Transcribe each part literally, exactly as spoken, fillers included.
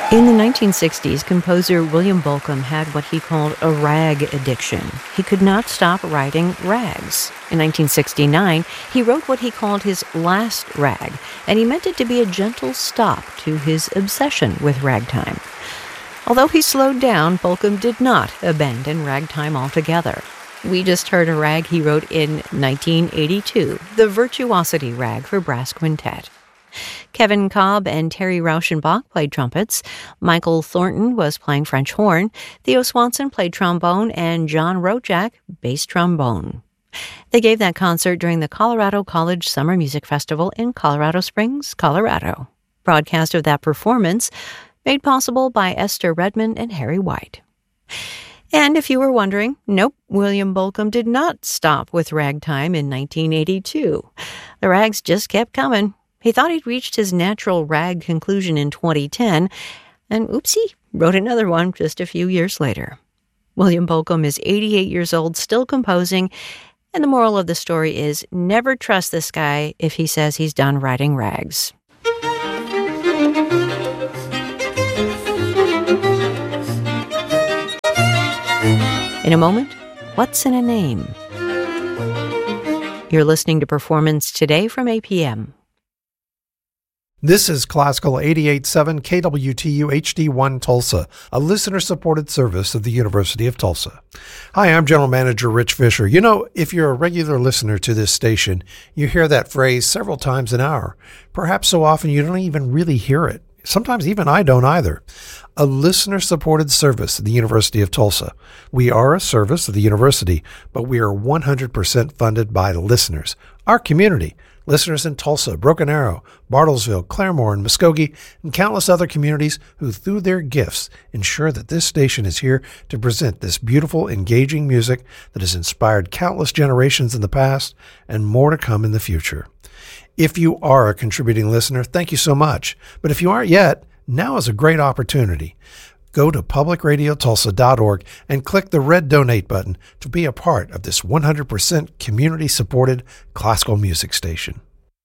In the nineteen sixties, composer William Bolcom had what he called a rag addiction. He could not stop writing rags. In nineteen sixty-nine, he wrote what he called his last rag, and he meant it to be a gentle stop to his obsession with ragtime. Although he slowed down, Bolcom did not abandon ragtime altogether. We just heard a rag he wrote in nineteen eighty-two, the Virtuosity Rag for Brass Quintet. Kevin Cobb and Terry Rauschenbach played trumpets. Michael Thornton was playing French horn. Theo Swanson played trombone, and John Rojak bass trombone. They gave that concert during the Colorado College Summer Music Festival in Colorado Springs, Colorado. Broadcast of that performance made possible by Esther Redmond and Harry White. And if you were wondering, nope, William Bolcom did not stop with ragtime in nineteen eighty-two. The rags just kept coming. He thought he'd reached his natural rag conclusion in twenty ten, and oopsie, wrote another one just a few years later. William Bolcom is eighty-eight years old, still composing, and the moral of the story is never trust this guy if he says he's done writing rags. In a moment, what's in a name? You're listening to Performance Today from A P M. This is Classical eighty-eight point seven K W T U H D one Tulsa, a listener-supported service of the University of Tulsa. Hi, I'm General Manager Rich Fisher. You know, if you're a regular listener to this station, you hear that phrase several times an hour. Perhaps so often you don't even really hear it. Sometimes even I don't either. A listener-supported service of the University of Tulsa. We are a service of the university, but we are one hundred percent funded by listeners, our community. Listeners in Tulsa, Broken Arrow, Bartlesville, Claremore, and Muskogee, and countless other communities who, through their gifts, ensure that this station is here to present this beautiful, engaging music that has inspired countless generations in the past and more to come in the future. If you are a contributing listener, thank you so much. But if you aren't yet, now is a great opportunity. Go to public radio tulsa dot org and click the red donate button to be a part of this one hundred percent community-supported classical music station.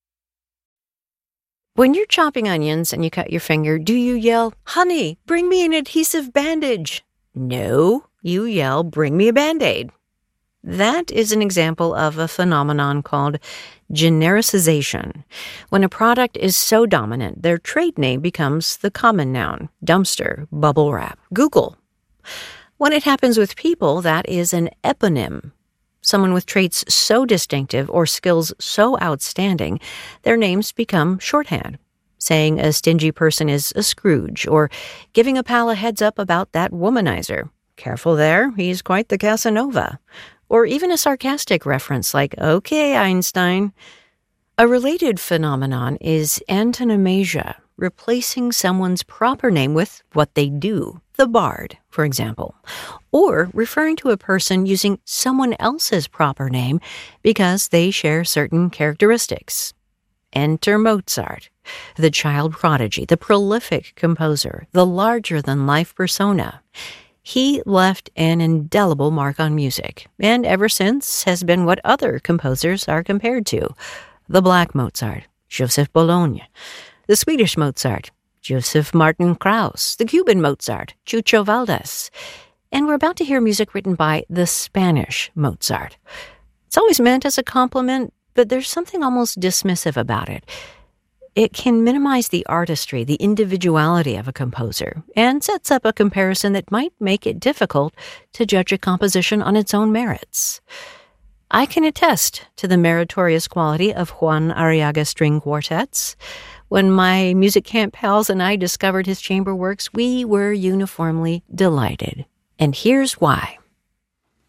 When you're chopping onions and you cut your finger, do you yell, "Honey, bring me an adhesive bandage"? No, you yell, "Bring me a Band-Aid." That is an example of a phenomenon called genericization. When a product is so dominant, their trade name becomes the common noun: dumpster, bubble wrap, Google. When it happens with people, that is an eponym. Someone with traits so distinctive or skills so outstanding, their names become shorthand. Saying a stingy person is a Scrooge, or giving a pal a heads up about that womanizer. Careful there, he's quite the Casanova. Or even a sarcastic reference like, "Okay, Einstein." A related phenomenon is antonomasia, replacing someone's proper name with what they do, the bard, for example, or referring to a person using someone else's proper name because they share certain characteristics. Enter Mozart, the child prodigy, the prolific composer, the larger-than-life persona. He left an indelible mark on music, and ever since has been what other composers are compared to. The Black Mozart, Joseph Bologna. The Swedish Mozart, Joseph Martin Krauss. The Cuban Mozart, Chucho Valdés. And we're about to hear music written by the Spanish Mozart. It's always meant as a compliment, but there's something almost dismissive about it. It can minimize the artistry, the individuality of a composer, and sets up a comparison that might make it difficult to judge a composition on its own merits. I can attest to the meritorious quality of Juan Arriaga string quartets. When my music camp pals and I discovered his chamber works, we were uniformly delighted. And here's why.